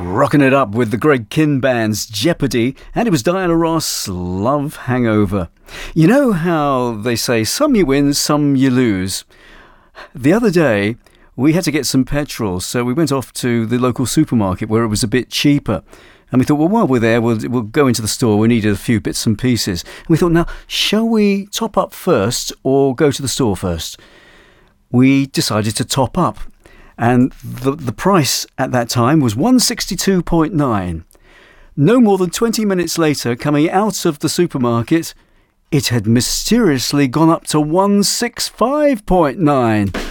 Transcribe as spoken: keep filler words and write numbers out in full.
Rocking it up with the Greg Kihn Band's Jeopardy, and it was Diana Ross, Love Hangover. You know how they say some you win, some you lose? The other day, we had to get some petrol, so we went off to the local supermarket where it was a bit cheaper. And we thought, well, while we're there, we'll, we'll go into the store. We needed a few bits and pieces. And we thought, now, shall we top up first or go to the store first? We decided to top up. And the, the price at that time was one sixty-two point nine. No more than twenty minutes later, coming out of the supermarket, it had mysteriously gone up to one sixty-five point nine.